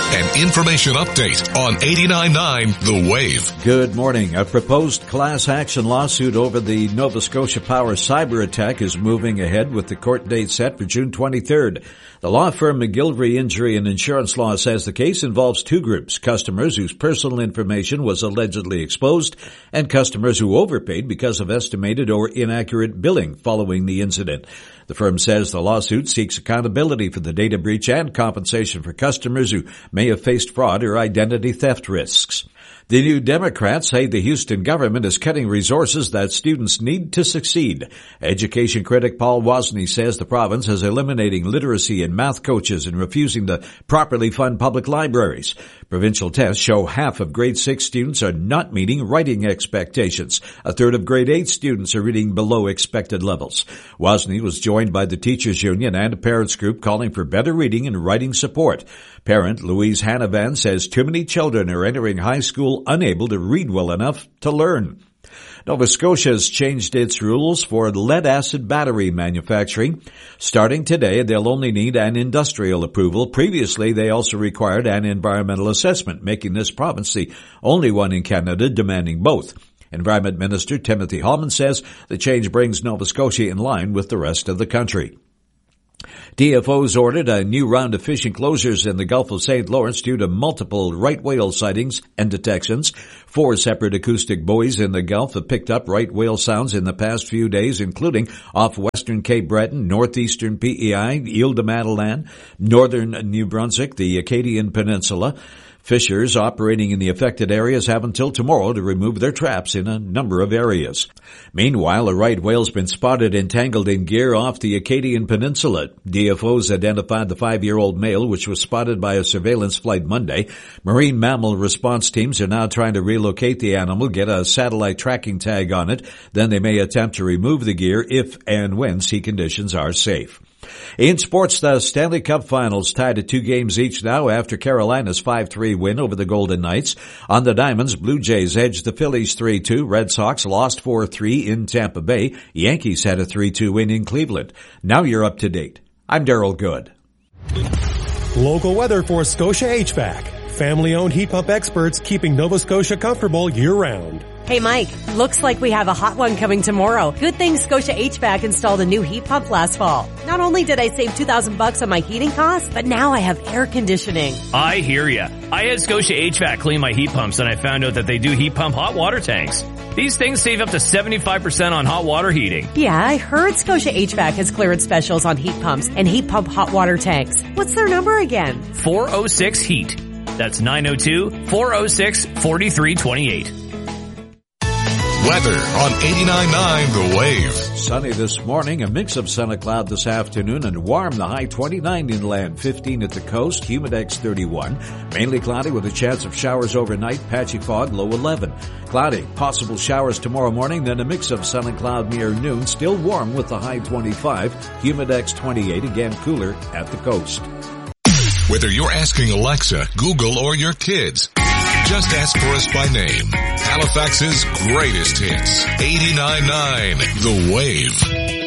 An information update on 89.9 The Wave. Good morning. A proposed class action lawsuit over the Nova Scotia Power cyber attack is moving ahead with the court date set for June 23rd. The law firm McGillivray Injury and Insurance Law says the case involves two groups: customers whose personal information was allegedly exposed and customers who overpaid because of estimated or inaccurate billing following the incident. The firm says the lawsuit seeks accountability for the data breach and compensation for customers who may have faced fraud or identity theft risks. The New Democrats say the Houston government is cutting resources that students need to succeed. Education critic Paul Wozni says the province is eliminating literacy and math coaches and refusing to properly fund public libraries. Provincial tests show half of grade 6 students are not meeting writing expectations. A third of grade 8 students are reading below expected levels. Wozni was joined by the Teachers Union and a parents group calling for better reading and writing support. Parent Louise Hanavan says too many children are entering high school unable to read well enough to learn. Nova Scotia has changed its rules for lead-acid battery manufacturing. Starting today, they'll only need an industrial approval. Previously, they also required an environmental assessment, making this province the only one in Canada demanding both. Environment Minister Timothy Hallman says the change brings Nova Scotia in line with the rest of the country. DFO's ordered a new round of fishing closures in the Gulf of St. Lawrence due to multiple right whale sightings and detections. 4 separate acoustic buoys in the Gulf have picked up right whale sounds in the past few days, including off western Cape Breton, northeastern PEI, Ile de Madeleine, northern New Brunswick, the Acadian Peninsula. Fishers operating in the affected areas have until tomorrow to remove their traps in a number of areas. Meanwhile, a right whale's been spotted entangled in gear off the Acadian Peninsula. DFO's identified the 5-year-old male, which was spotted by a surveillance flight Monday. Marine mammal response teams are now trying to relocate the animal, get a satellite tracking tag on it. Then they may attempt to remove the gear if and when sea conditions are safe. In sports, the Stanley Cup Finals tied at 2 games each now after Carolina's 5-3 win over the Golden Knights. On the diamonds, Blue Jays edged the Phillies 3-2. Red Sox lost 4-3 in Tampa Bay. Yankees had a 3-2 win in Cleveland. Now you're up to date. I'm Darryl Good. Local weather for Scotia HVAC. Family-owned heat pump experts keeping Nova Scotia comfortable year-round. Hey Mike, looks like we have a hot one coming tomorrow. Good thing Scotia HVAC installed a new heat pump last fall. Not only did I save $2,000 on my heating costs, but now I have air conditioning. I hear ya. I had Scotia HVAC clean my heat pumps and I found out that they do heat pump hot water tanks. These things save up to 75% on hot water heating. Yeah, I heard Scotia HVAC has clearance specials on heat pumps and heat pump hot water tanks. What's their number again? 406 HEAT. That's 902-406-4328. Weather on 89.9 The Wave. Sunny this morning, a mix of sun and cloud this afternoon, and warm, the high 29 inland, 15 at the coast, humidex 31. Mainly cloudy with a chance of showers overnight, patchy fog, low 11. Cloudy, possible showers tomorrow morning, then a mix of sun and cloud near noon, still warm with the high 25, humidex 28, again cooler at the coast. Whether you're asking Alexa, Google, or your kids, just ask for us by name. Halifax's greatest hits. 89.9 The Wave.